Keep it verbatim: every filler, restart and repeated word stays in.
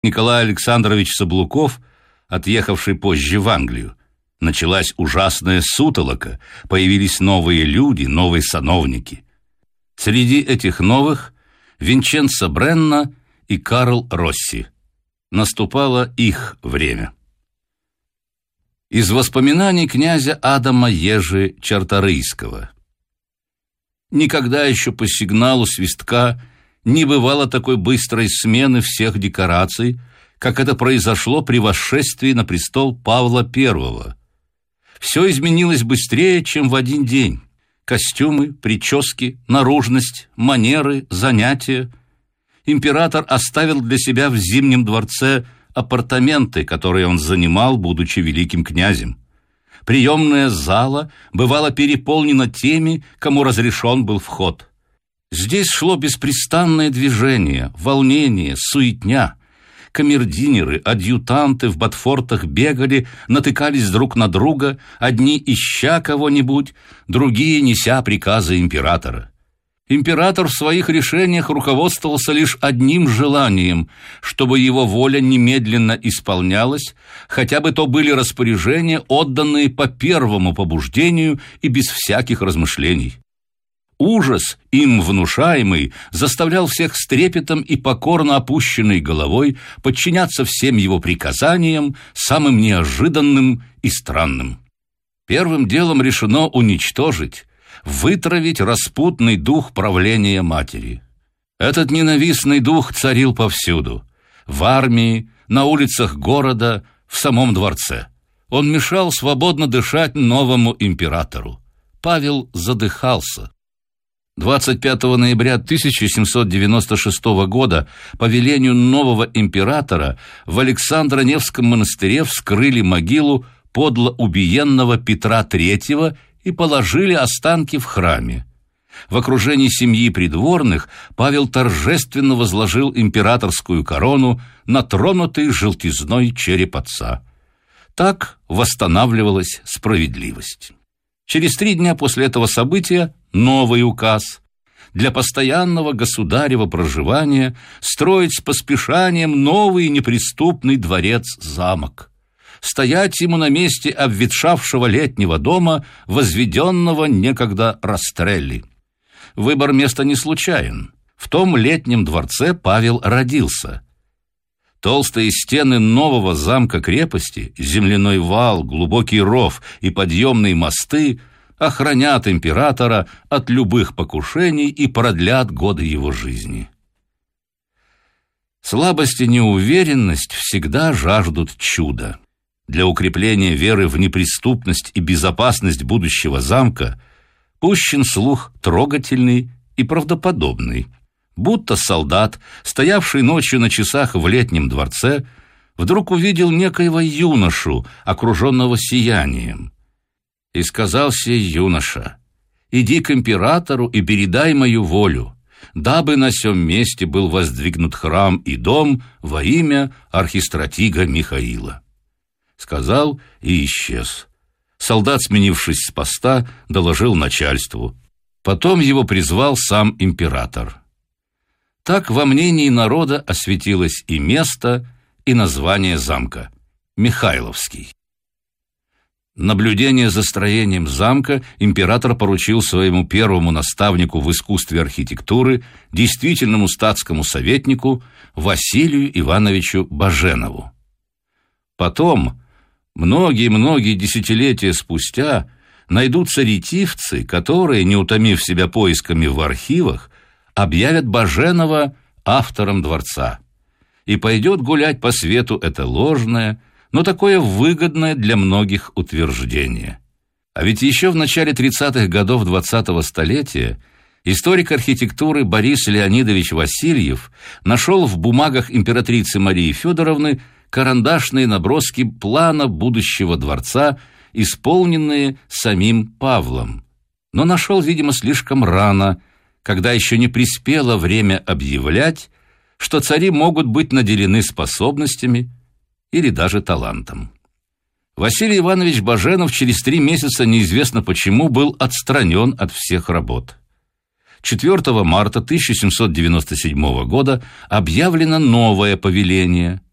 Николай Александрович Соблуков, отъехавший позже в Англию. Началась ужасная сутолока, появились новые люди, новые сановники. Среди этих новых Винченцо Бренна и Карл Росси. Наступало их время. Из воспоминаний князя Адама Ежи Чарторийского. Никогда еще по сигналу свистка не бывало такой быстрой смены всех декораций, как это произошло при восшествии на престол Павла Первого. Все изменилось быстрее, чем в один день. Костюмы, прически, наружность, манеры, занятия. Император оставил для себя в Зимнем дворце апартаменты, которые он занимал, будучи великим князем. Приемная зала бывала переполнена теми, кому разрешен был вход. Здесь шло беспрестанное движение, волнение, суетня. Камердинеры, адъютанты в ботфортах бегали, натыкались друг на друга, одни ища кого-нибудь, другие неся приказы императора. Император в своих решениях руководствовался лишь одним желанием, чтобы его воля немедленно исполнялась, хотя бы то были распоряжения, отданные по первому побуждению и без всяких размышлений. Ужас, им внушаемый, заставлял всех с трепетом и покорно опущенной головой подчиняться всем его приказаниям, самым неожиданным и странным. Первым делом решено уничтожить, вытравить распутный дух правления матери. Этот ненавистный дух царил повсюду: в армии, на улицах города, в самом дворце. Он мешал свободно дышать новому императору. Павел задыхался. двадцать пятого ноября тысяча семьсот девяносто шестого года по велению нового императора в Александро-Невском монастыре вскрыли могилу подло убиенного Петра Третьего и положили останки в храме. В окружении семьи придворных Павел торжественно возложил императорскую корону на тронутый желтизной череп отца. Так восстанавливалась справедливость. Через три дня после этого события новый указ: для постоянного государева проживания строить с поспешанием новый неприступный дворец-замок, стоять ему на месте обветшавшего летнего дома, возведенного некогда Растрелли. Выбор места не случайен. В том летнем дворце Павел родился. Толстые стены нового замка-крепости, земляной вал, глубокий ров и подъемные мосты охранят императора от любых покушений и продлят годы его жизни. Слабость и неуверенность всегда жаждут чуда. Для укрепления веры в неприступность и безопасность будущего замка пущен слух трогательный и правдоподобный, будто солдат, стоявший ночью на часах в летнем дворце, вдруг увидел некоего юношу, окруженного сиянием. И сказал сей юноша: «Иди к императору и передай мою волю, дабы на сём месте был воздвигнут храм и дом во имя архистратига Михаила». Сказал и исчез. Солдат, сменившись с поста, доложил начальству. Потом его призвал сам император. Так во мнении народа осветилось и место, и название замка – Михайловский. Наблюдение за строением замка император поручил своему первому наставнику в искусстве архитектуры, действительному статскому советнику Василию Ивановичу Баженову. Потом, многие-многие десятилетия спустя, найдутся ретивцы, которые, не утомив себя поисками в архивах, объявят Баженова автором дворца. И пойдет гулять по свету это ложное, но такое выгодное для многих утверждение. А ведь еще в начале тридцатых годов двадцатого столетия историк архитектуры Борис Леонидович Васильев нашел в бумагах императрицы Марии Федоровны карандашные наброски плана будущего дворца, исполненные самим Павлом. Но нашел, видимо, слишком рано, когда еще не приспело время объявлять, что цари могут быть наделены способностями или даже талантом. Василий Иванович Баженов через три месяца неизвестно почему был отстранен от всех работ. четвёртого марта тысяча семьсот девяносто седьмого года объявлено новое повеление.